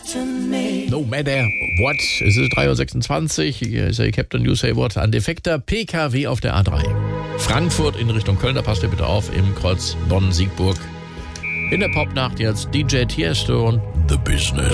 No matter what. Es ist 3.26 Uhr. Hier ist der Captain News Hayward. Ein defekter PKW auf der A3. Frankfurt in Richtung Köln. Da passt ihr bitte auf. Im Kreuz Bonn-Siegburg. In der Popnacht jetzt DJ Tiesto und The Business.